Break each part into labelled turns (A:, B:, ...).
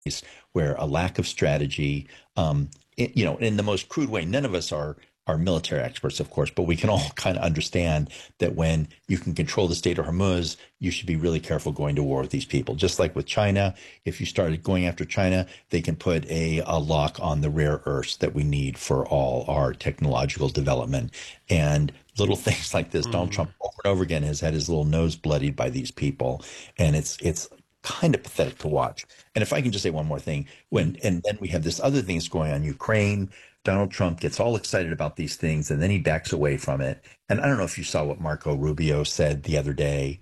A: where a lack of strategy, in the most crude way, none of us are military experts, of course, but we can all kind of understand that when you can control the Strait of Hormuz, you should be really careful going to war with these people. Just like with China, if you started going after China, they can put a lock on the rare earths that we need for all our technological development. And little things like this, Donald Trump over and over again has had his little nose bloodied by these people, and it's kind of pathetic to watch. And if I can just say one more thing, and then we have this other thing that's going on, Ukraine. Donald Trump gets all excited about these things and then he backs away from it. And I don't know if you saw what Marco Rubio said the other day.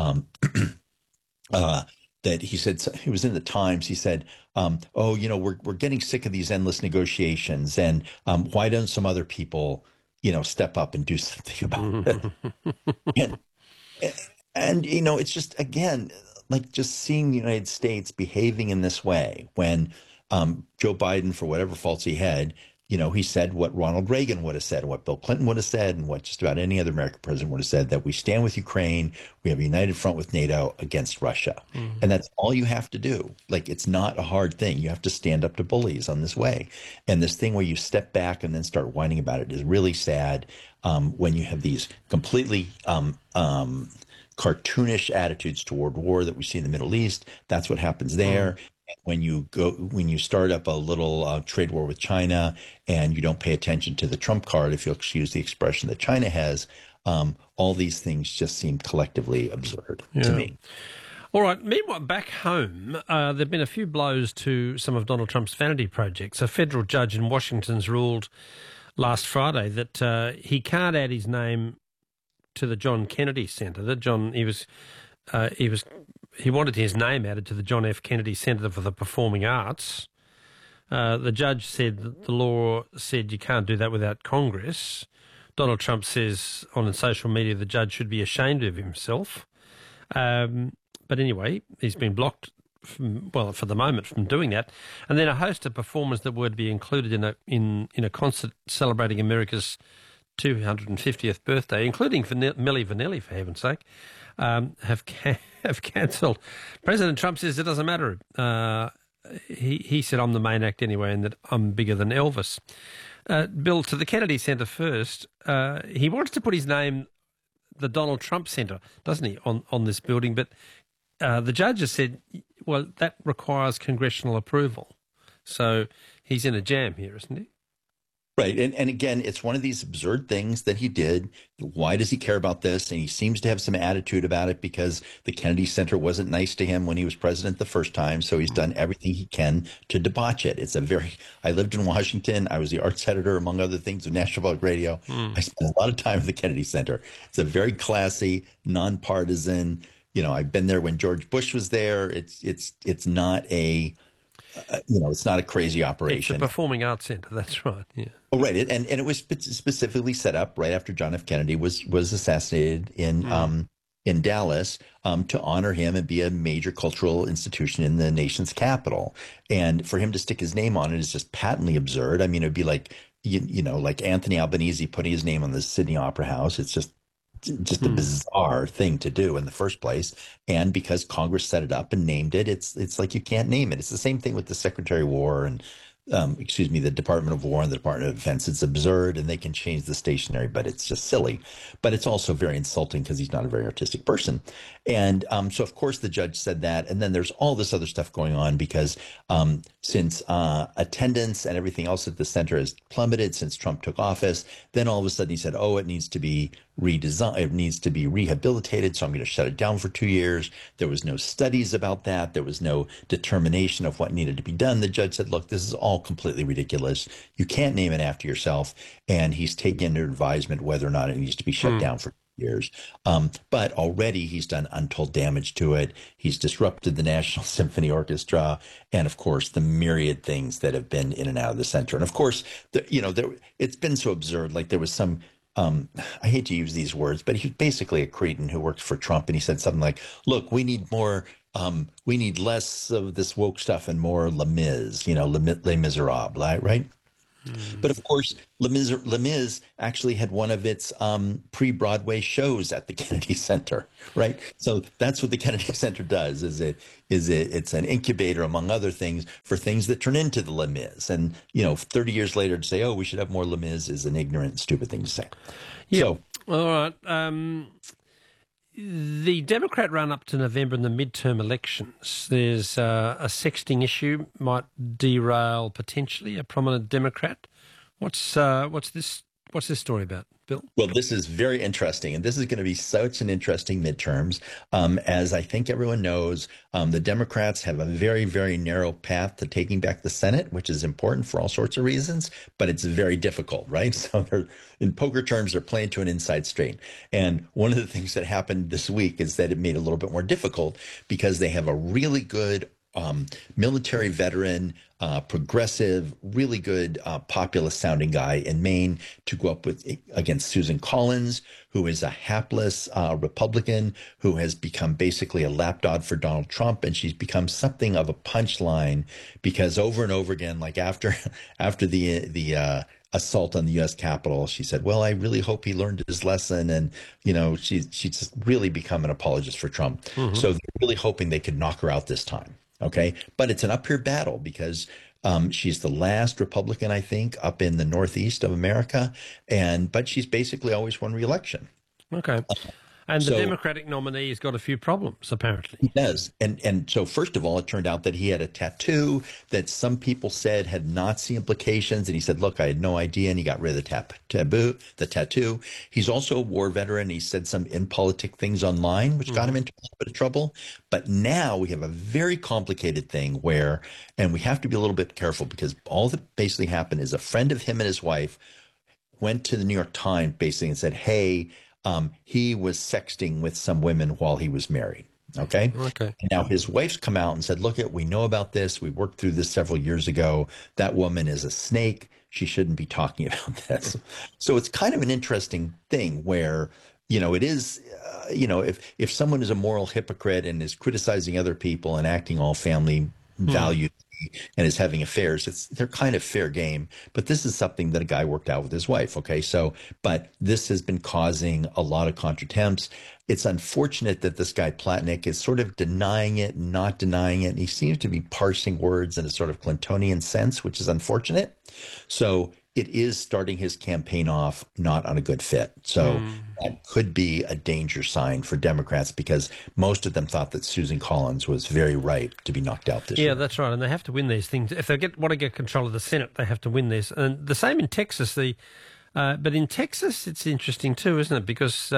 A: That he said, he was in the Times. He said, "Oh, we're getting sick of these endless negotiations, and why don't some other people, step up and do something about it?" And it's just, again, like just seeing the United States behaving in this way when Joe Biden, for whatever faults he had, he said what Ronald Reagan would have said, what Bill Clinton would have said, and what just about any other American president would have said, that we stand with Ukraine, we have a united front with NATO against Russia. And that's all you have to do. Like, it's not a hard thing. You have to stand up to bullies on this way. And this thing where you step back and then start whining about it is really sad when you have these completely cartoonish attitudes toward war that we see in the Middle East. That's what happens there. When you start up a little trade war with China and you don't pay attention to the Trump card, if you'll excuse the expression that China has, all these things just seem collectively absurd to me.
B: All right. Meanwhile, back home, there have been a few blows to some of Donald Trump's vanity projects. A federal judge in Washington's ruled last Friday that he can't add his name to the John Kennedy Center. He wanted his name added to the John F. Kennedy Center for the Performing Arts. The judge said that the law said you can't do that without Congress. Donald Trump says on social media the judge should be ashamed of himself. But anyway, he's been blocked, for the moment, from doing that. And then a host of performers that were to be included in a concert celebrating America's 250th birthday, including Milli Vanilli, for heaven's sake, have cancelled. President Trump says it doesn't matter. He said, I'm the main act anyway, and that I'm bigger than Elvis. Bill, to the Kennedy Center first, he wants to put his name, the Donald Trump Center, doesn't he, on this building? But the judge has said, well, that requires congressional approval. So he's in a jam here, isn't he?
A: Right. And again, it's one of these absurd things that he did. Why does he care about this? And he seems to have some attitude about it because the Kennedy Center wasn't nice to him when he was president the first time. So he's done everything he can to debauch it. I lived in Washington. I was the arts editor, among other things, of National Public Radio. I spent a lot of time at the Kennedy Center. It's a very classy, nonpartisan, I've been there when George Bush was there. It's not it's not a crazy operation.
B: It's a performing arts center. That's right. Yeah.
A: Oh, right. And it was specifically set up right after John F. Kennedy was assassinated in Dallas to honor him and be a major cultural institution in the nation's capital. And for him to stick his name on it is just patently absurd. I mean, it'd be like, like Anthony Albanese putting his name on the Sydney Opera House. It's just a bizarre thing to do in the first place. And because Congress set it up and named it, it's like you can't name it. It's the same thing with the Secretary of War and the Department of War and the Department of Defense. It's absurd, and they can change the stationery, but it's just silly. But it's also very insulting because he's not a very artistic person. And so, of course, the judge said that. And then there's all this other stuff going on because since attendance and everything else at the center has plummeted since Trump took office, then all of a sudden he said, it needs to be redesigned, it needs to be rehabilitated, so I'm going to shut it down for 2 years. There was no studies about that. There was no determination of what needed to be done. The judge said, look, this is all completely ridiculous. You can't name it after yourself. And he's taken into advisement whether or not it needs to be shut down for years. But already he's done untold damage to it. He's disrupted the National Symphony Orchestra and, of course, the myriad things that have been in and out of the center. And, of course, it's been so absurd. Like there was some I hate to use these words, but he's basically a cretin who works for Trump. And he said something like, look, we need less of this woke stuff and more Les Mis, Les Miserables, right? But of course, Les Mis actually had one of its pre-Broadway shows at the Kennedy Center, right? So that's what the Kennedy Center does. It's an incubator, among other things, for things that turn into the Les Mis. And 30 years later, to say, "Oh, we should have more Les Mis," is an ignorant, stupid thing to say.
B: Yeah.
A: So,
B: All right. The Democrat run up to November in the midterm elections. There's a sexting issue might derail potentially a prominent Democrat. What's this story about, Bill?
A: well, this is very interesting, and this is going to be such an interesting midterms. As I think everyone knows, the Democrats have a very, very narrow path to taking back the Senate, which is important for all sorts of reasons, but it's very difficult, right? So in poker terms, they're playing to an inside straight. And one of the things that happened this week is that it made it a little bit more difficult because they have a really good military veteran, progressive, really good populist sounding guy in Maine to go up against Susan Collins, who is a hapless Republican who has become basically a lapdog for Donald Trump. And she's become something of a punchline because over and over again, like after the assault on the U.S. Capitol, she said, "Well, I really hope he learned his lesson." And, she's just really become an apologist for Trump. So they're really hoping they could knock her out this time. Okay. But it's an up here battle because she's the last Republican, I think, up in the Northeast of America. But she's basically always won re-election.
B: Okay. And the
A: So-
B: Democratic nominee's got a few problems, apparently.
A: He does. And so first of all, it turned out that he had a tattoo that some people said had Nazi implications. And he said, "Look, I had no idea." And he got rid of the tattoo. He's also a war veteran. He said some impolitic things online, which got him into a little bit of trouble. But now we have a very complicated thing where, and we have to be a little bit careful because all that basically happened is a friend of him and his wife went to the New York Times basically and said, "Hey, he was sexting with some women while he was married." Okay.
B: Okay.
A: Now his wife's come out and said, "Look, we know about this. We worked through this several years ago. That woman is a snake. She shouldn't be talking about this." So it's kind of an interesting thing where, it is, if someone is a moral hypocrite and is criticizing other people and acting all family values and is having affairs, they're kind of fair game. But this is something that a guy worked out with his wife. Okay. So, but this has been causing a lot of contretemps. It's unfortunate that this guy Platnick is sort of denying it, not denying it. And he seems to be parsing words in a sort of Clintonian sense, which is unfortunate. So it is starting his campaign off not on a good fit. So that could be a danger sign for Democrats because most of them thought that Susan Collins was very right to be knocked out this year.
B: Yeah, that's right. And they have to win these things. If they want to get control of the Senate, they have to win this. And the same in Texas. But in Texas, it's interesting too, isn't it? Because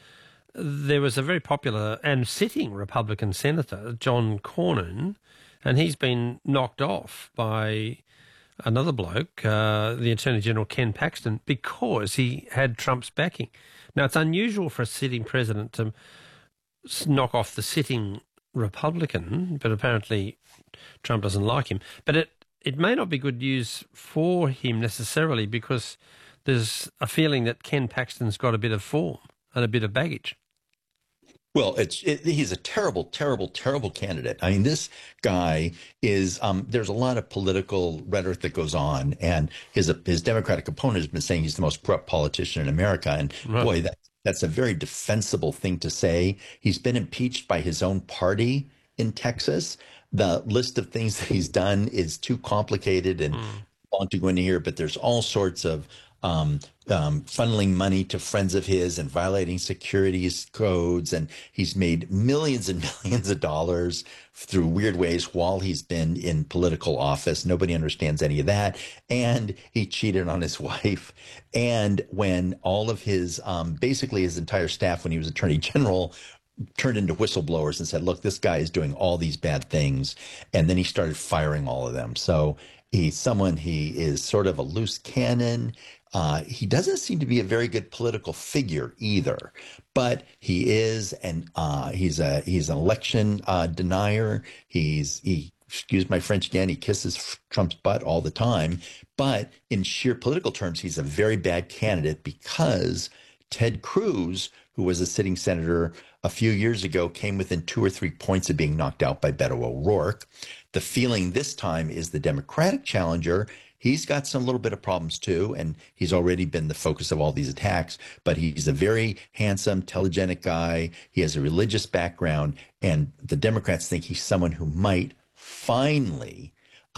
B: there was a very popular and sitting Republican senator, John Cornyn, and he's been knocked off by another bloke, the Attorney General Ken Paxton, because he had Trump's backing. Now, it's unusual for a sitting president to knock off the sitting Republican, but apparently Trump doesn't like him. But it may not be good news for him necessarily because there's a feeling that Ken Paxton's got a bit of form and a bit of baggage.
A: Well, he's a terrible, terrible, terrible candidate. I mean, this guy is, there's a lot of political rhetoric that goes on, and his Democratic opponent has been saying he's the most corrupt politician in America. And boy, that's a very defensible thing to say. He's been impeached by his own party in Texas. The list of things that he's done is too complicated and want to go into here, but there's all sorts of funneling money to friends of his and violating securities codes. And he's made millions and millions of dollars through weird ways while he's been in political office. Nobody understands any of that. And he cheated on his wife. And when all of his, basically his entire staff, when he was attorney general, turned into whistleblowers and said, "Look, this guy is doing all these bad things." And then he started firing all of them. So he is sort of a loose cannon. He doesn't seem to be a very good political figure either, but he is, he's an election denier. Excuse my French again, he kisses Trump's butt all the time. But in sheer political terms, he's a very bad candidate because Ted Cruz, who was a sitting senator a few years ago, came within 2 or 3 points of being knocked out by Beto O'Rourke. The feeling this time is the Democratic challenger He's got some little bit of problems too, and he's already been the focus of all these attacks. But he's a very handsome, telegenic guy. He has a religious background, and the Democrats think he's someone who might finally